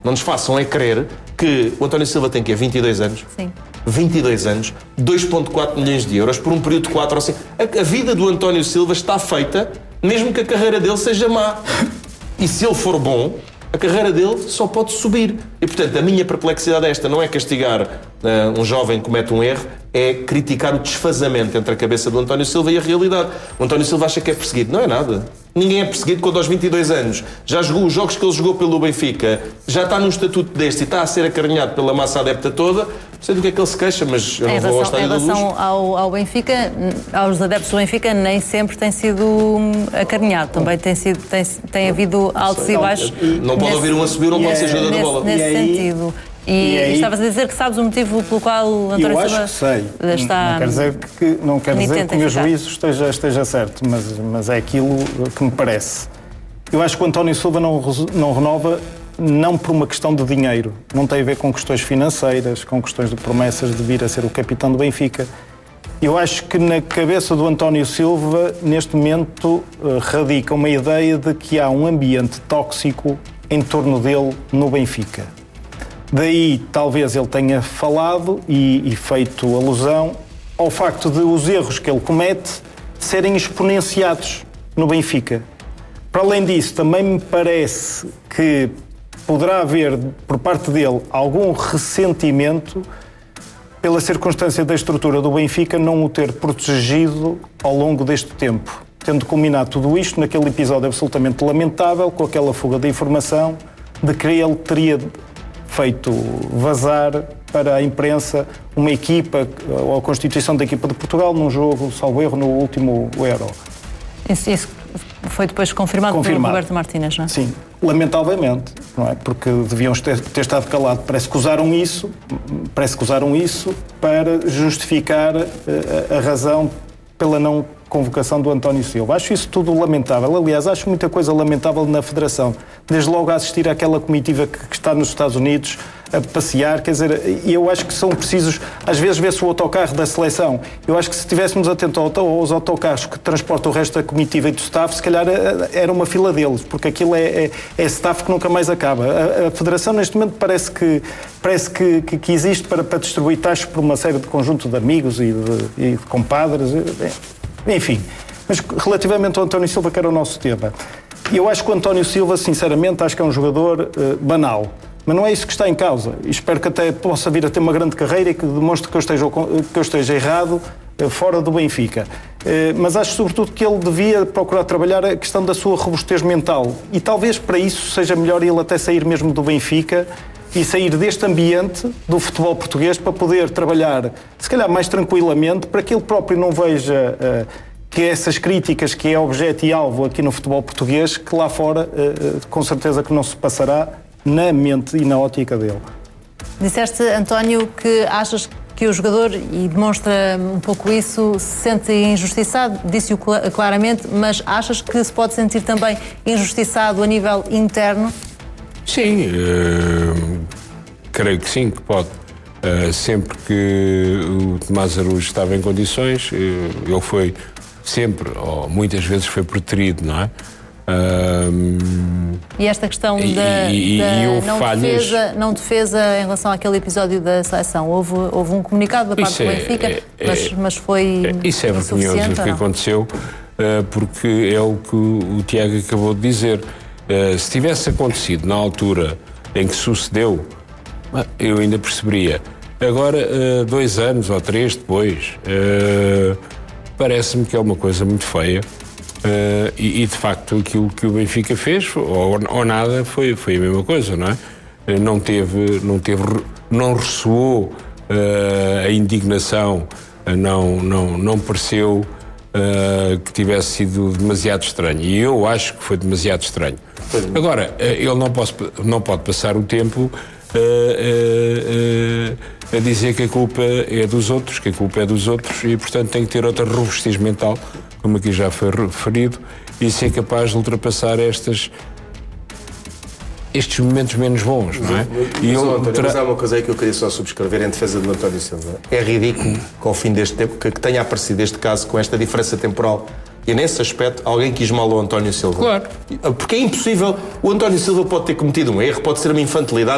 Não nos façam é crer que o António Silva tem 22 anos? Sim. 22 anos, 2,4 milhões de euros por um período de 4 ou 5. A vida do António Silva está feita, mesmo que a carreira dele seja má. E se ele for bom, a carreira dele só pode subir. E, portanto, a minha perplexidade esta não é castigar um jovem que comete um erro, é criticar o desfazamento entre a cabeça do António Silva e a realidade. O António Silva acha que é perseguido. Não é nada. Ninguém é perseguido quando aos 22 anos já jogou os jogos que ele jogou pelo Benfica, já está num estatuto deste e está a ser acarinhado pela massa adepta toda. Não sei do que é que ele se queixa, mas eu não vou ao Estádio da Luz. Em relação ao Benfica, aos adeptos do Benfica, nem sempre tem sido acarinhado. Também tem havido altos e baixos. Não pode ouvir um a subir, não pode ser jogador de bola. Nesse sentido. E estavas a dizer que sabes o motivo pelo qual o António Silva está... Não quer dizer que o meu juízo esteja certo, mas é aquilo que me parece. Eu acho que o António Silva não renova não por uma questão de dinheiro. Não tem a ver com questões financeiras, com questões de promessas de vir a ser o capitão do Benfica. Eu acho que na cabeça do António Silva, neste momento, radica uma ideia de que há um ambiente tóxico em torno dele no Benfica. Daí, talvez ele tenha falado e feito alusão ao facto de os erros que ele comete serem exponenciados no Benfica. Para além disso, também me parece que poderá haver, por parte dele, algum ressentimento pela circunstância da estrutura do Benfica não o ter protegido ao longo deste tempo. Tendo culminado tudo isto naquele episódio absolutamente lamentável, com aquela fuga de informação de que ele teria feito vazar para a imprensa uma equipa, ou a constituição da equipa de Portugal, num jogo, salvo erro, no último Euro. Isso foi depois confirmado pelo Roberto Martínez, não é? Sim, lamentavelmente, não é? Porque deviam ter estado calados. Parece que usaram isso para justificar a razão pela não convocação do António Silva. Acho isso tudo lamentável. Aliás, acho muita coisa lamentável na Federação. Desde logo a assistir àquela comitiva que está nos Estados Unidos a passear, quer dizer, eu acho que são precisos, às vezes vê-se o autocarro da seleção. Eu acho que se estivéssemos atentos aos autocarros que transportam o resto da comitiva e do staff, se calhar era uma fila deles, porque aquilo é staff que nunca mais acaba. A Federação, neste momento, parece que existe para distribuir taxas por uma série de conjunto de amigos e de compadres. Enfim, mas relativamente ao António Silva, que era o nosso tema, eu acho que o António Silva, sinceramente, acho que é um jogador banal. Mas não é isso que está em causa. E espero que até possa vir a ter uma grande carreira e que demonstre que eu esteja errado fora do Benfica. Mas acho, sobretudo, que ele devia procurar trabalhar a questão da sua robustez mental. E talvez para isso seja melhor ele até sair mesmo do Benfica e sair deste ambiente do futebol português para poder trabalhar, se calhar mais tranquilamente, para que ele próprio não veja que essas críticas que é objeto e alvo aqui no futebol português, que lá fora com certeza que não se passará na mente e na ótica dele. Disseste, António, que achas que o jogador, e demonstra um pouco isso, se sente injustiçado, disse-o claramente, mas achas que se pode sentir também injustiçado a nível interno? Sim, creio que sim, que pode. Sempre que o Tomás Araújo estava em condições, ele foi sempre, ou muitas vezes foi preterido, não é? E esta questão da não defesa em relação àquele episódio da seleção, houve um comunicado da parte do Benfica, mas foi isso é vergonhoso o que aconteceu, porque é o que o Tiago acabou de dizer. Se tivesse acontecido na altura em que sucedeu, eu ainda perceberia. Agora, 2 anos ou 3 depois, parece-me que é uma coisa muito feia. E de facto aquilo que o Benfica fez ou nada foi a mesma coisa, não é? Não ressoou a indignação, não pareceu que tivesse sido demasiado estranho, e eu acho que foi demasiado estranho. Agora, ele não pode passar o tempo a dizer que a culpa é dos outros, e portanto tem que ter outra robustez mental, como aqui já foi referido, e ser capaz de ultrapassar estes momentos menos bons, não é? Mas há uma coisa aí que eu queria só subscrever em defesa do António Silva. É ridículo que ao fim deste tempo, que tenha aparecido este caso com esta diferença temporal, e nesse aspecto alguém quis mal ao António Silva. Claro. Porque é impossível. O António Silva pode ter cometido um erro, pode ser uma infantilidade.